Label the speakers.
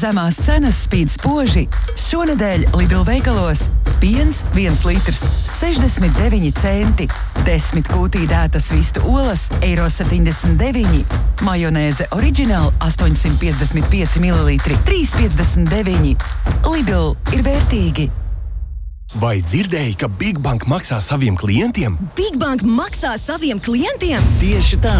Speaker 1: Zemās cenas spīd spoži. Šonedēļ Lidl veikalos piens 1 litrs 69 centi, 10 kūtīdētas vistu olas €79, majonēze Original 855 ml 3,59. Lidl ir vērtīgi.
Speaker 2: Vai dzirdēji, ka Big Bank maksā saviem klientiem?
Speaker 3: Big Bank maksā saviem klientiem?
Speaker 4: Tieši tā!